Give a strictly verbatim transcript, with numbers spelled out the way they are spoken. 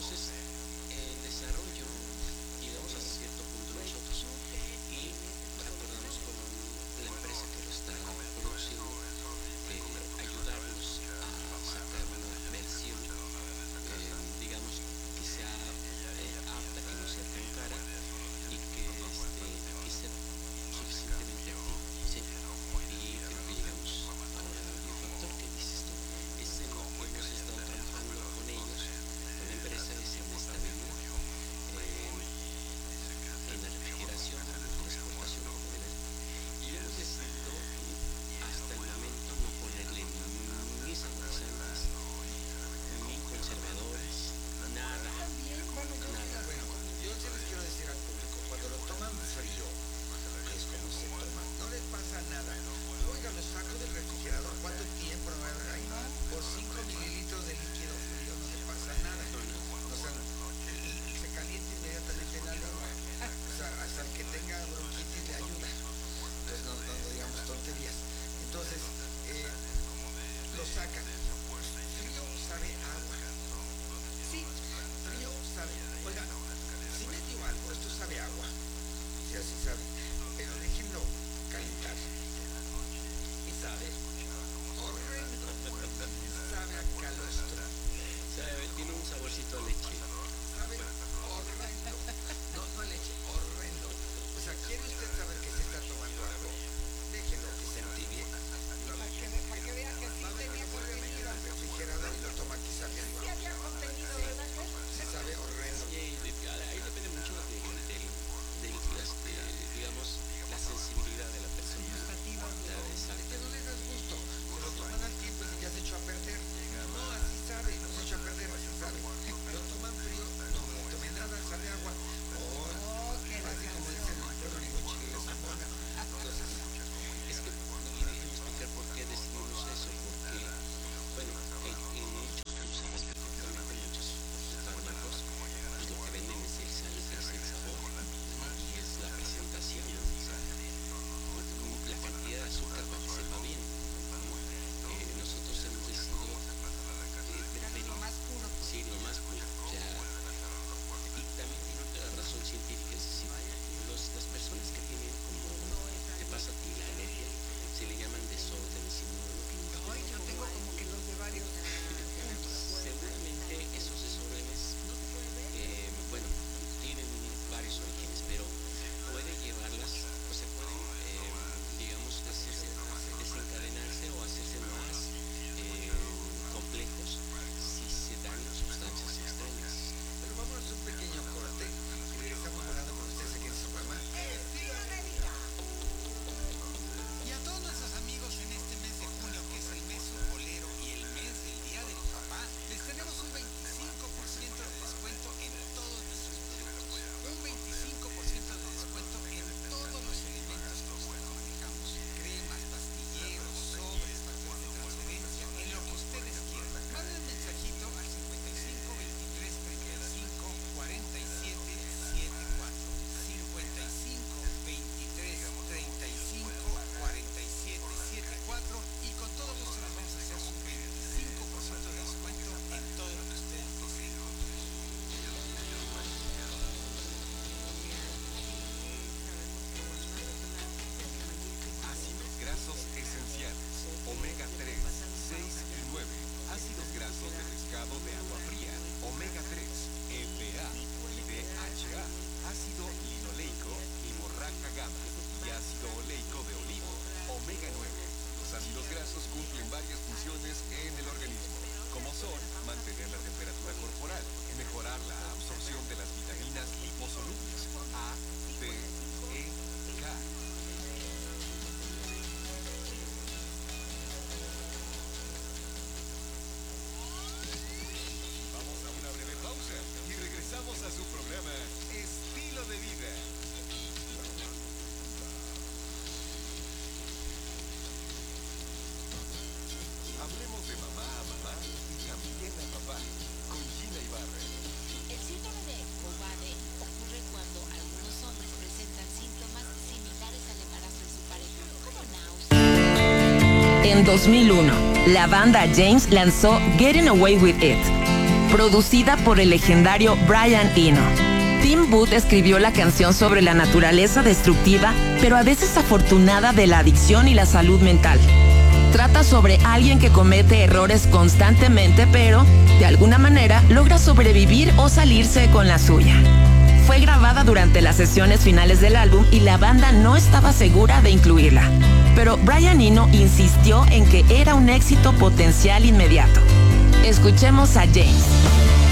Entonces, el desarrollo, llegamos hasta cierto punto nosotros y acordamos con la empresa que lo está produciendo de ayudarnos a sacar una versión, eh, digamos, que sea eh, apta, que no sea tan cara y que, este, que sea suficientemente activa, ¿sí? Y creo que llegamos ahora al biofactor que dices tú. Es en lo que hemos estado trabajando con ellos, con la empresa, es en estabilidad, eh, en la refrigeración, en la transportación, como debe. Y hemos decidido hasta el momento no ponerle ni saborizantes, ni conservadores, nada, Bueno, yo, nada. bueno, yo sí les quiero decir al público, cuando lo toman frío, que es como se toma, no les pasa nada. Oiga, lo saco del refrigerador, ¿cuánto tiempo no va a haber ahí? Por cinco mililitros de líquido frío no le pasa nada. O sea, y- y se calienta inmediatamente en la lengua. O sea, hasta el que tenga bronquitis le ayuda. Entonces no, no, no digamos tonterías. Entonces, eh, lo sacan. Frío sabe a agua. Sí, frío sabe. Oiga, si me dio algo, esto sabe a agua. Sí, así sabe. Pero déjenlo calentar. Y sabe horrendo. Sabe a calostro. Sabe, tiene un saborcito a leche. Sabe horrendo. No, no a leche, horrendo. O sea, ¿quiere usted saber que se está tomando algo? Déjelo que se entibie. Para que, ve- para que vea que sí Va a ver tenía que vuelve a meter contenido. al refrigerador y lo toma aquí saliendo. Sí había contenido, ¿verdad, Fer? Sí sabe horrendo. Sí, de- ahí depende mucho de, de, de las, de, digamos, la sensibilidad de la persona. La- Es exacto. que no le das gusto. Se lo toman al tiempo y ya se echó a perder. No, así sabe, no se echó a perder, así sabe. Lo toman frío, no me tomé nada, sabe agua. Oh, Oh, qué así como dice el pueblo, ningún chile le ponga. Entonces, Es que, y déjame explicar por qué decidimos eso, porque, bueno, en, en muchos, tú sabes perfectamente, muchos fármacos, pues lo que venden es el, sal- es el sabor y es la presentación, ¿no? O sea, la cantidad de azúcar para que sepa bien. Eh, nosotros hemos decidido eh, preferir, lo más puro. sí, lo más puro, o sea, y también tiene otra razón científica, es decir, los, las personas que tienen como te pasa a ti la alergia, se le llaman desórdenes inmunológicos. Ay, yo tengo como que los de varios puntos. Seguramente esos desórdenes, eh, bueno, tienen varios orígenes, pero puede llevarlas, o sea, pueden, eh, digamos, hacerse, desencadenarse o hacerse más eh, complejos si se dan sustancias extrañas. pero vámonos a un pequeño corte y regresamos hablando con ustedes aquí en su programa. Estilo de vida. Y a todos nuestros amigos en este mes de junio, que es el mes futbolero y el mes del Día del Papá, les tenemos un veinticinco por ciento de descuento en todos nuestros productos. Un veinticinco por ciento de descuento en todos los elementos que nosotros manejamos. Cremas, pastilleros, sobres, factores de transferencia, en lo que ustedes quieran. Manden un mensajito al cincuenta y cinco veintitrés treinta y cinco cuarenta y siete setenta y cuatro. cincuenta y cinco veintitrés treinta y cinco cuarenta y siete setenta y cuatro y con todo gusto les vamos a hacer su veinticinco por ciento de descuento en todo lo que ustedes deseen. Ácidos grasos esenciales, omega tres, seis y nueve. Ácidos grasos de pescado de agua fría, omega tres, E P A y D H A. Ácido linoleico y borraja gamma y ácido oleico de olivo, omega nueve. Los ácidos grasos cumplen varias funciones en el organismo, como son mantener la temperatura corporal, mejorar la absorción de las vitaminas liposolubles A, D, E, K. Vamos a una breve pausa y regresamos a su programa Estilo de Vida. Hablemos de mamá a mamá y también a papá con Gina Ibarra. El síndrome de Cobabe ocurre cuando algunos hombres presentan síntomas similares al embarazo de su pareja, como náuseas. En dos mil uno, la banda James lanzó Getting Away with It, producida por el legendario Brian Eno. Tim Booth escribió la canción sobre la naturaleza destructiva, pero a veces afortunada de la adicción y la salud mental. Trata sobre alguien que comete errores constantemente, pero, de alguna manera, logra sobrevivir o salirse con la suya. Fue grabada durante las sesiones finales del álbum y la banda no estaba segura de incluirla. Pero Brian Eno insistió en que era un éxito potencial inmediato. Escuchemos a James.